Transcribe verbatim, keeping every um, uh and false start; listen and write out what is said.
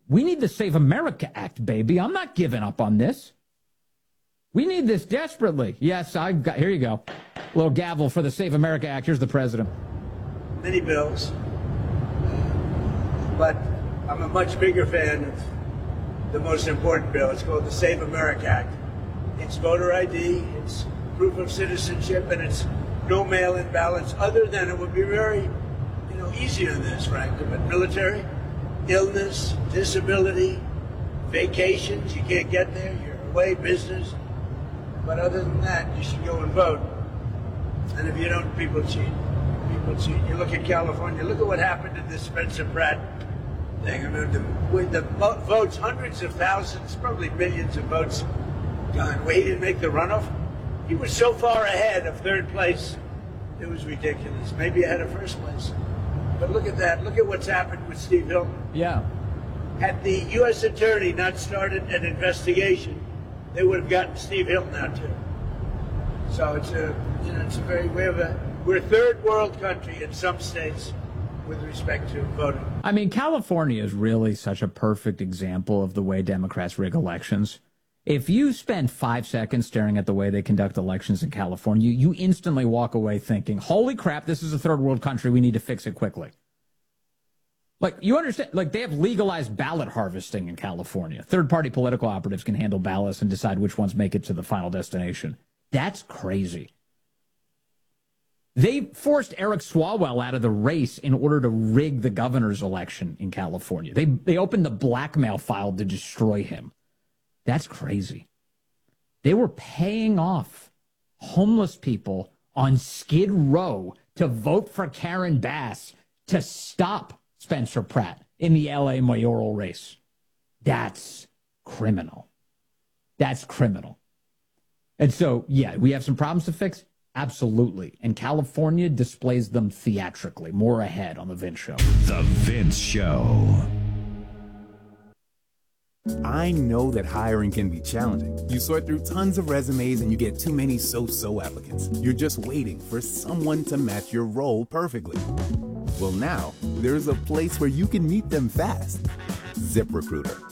We need the Save America Act, baby. I'm not giving up on this. We need this desperately. Yes, I got, here you go. A little gavel for the Save America Act. Here's the president. Many bills, but I'm a much bigger fan of the most important bill. It's called the Save America Act. It's voter I D, it's proof of citizenship, and it's no mail-in ballots, other than it would be very, you know, easy on this, frankly, but military, illness, disability, vacations, you can't get there, you're away, business. But other than that, you should go and vote. And if you don't, people cheat. People cheat. You look at California, look at what happened to this Spencer Pratt thing. I mean, the, with the votes, hundreds of thousands, probably millions of votes gone. Well, he didn't make the runoff. He was so far ahead of third place, it was ridiculous. Maybe ahead of first place. But look at that. Look at what's happened with Steve Hilton. Yeah. Had the U S attorney not started an investigation, they would have gotten Steve Hilton out too. So it's a, you know, it's a very, we have a, we're a third world country in some states with respect to voting. I mean, California is really such a perfect example of the way Democrats rig elections. If you spend five seconds staring at the way they conduct elections in California, you instantly walk away thinking, holy crap, this is a third world country. We need to fix it quickly. Like, you understand, like, they have legalized ballot harvesting in California. Third-party political operatives can handle ballots and decide which ones make it to the final destination. That's crazy. They forced Eric Swalwell out of the race in order to rig the governor's election in California. They they opened the blackmail file to destroy him. That's crazy. They were paying off homeless people on Skid Row to vote for Karen Bass to stop Spencer Pratt in the L A mayoral race. That's criminal. That's criminal. And so, yeah, we have some problems to fix. Absolutely. And California displays them theatrically. More ahead on The Vince Show. The Vince Show. I know that hiring can be challenging. You sort through tons of resumes and you get too many so-so applicants. You're just waiting for someone to match your role perfectly. Well, now, there's a place where you can meet them fast. ZipRecruiter.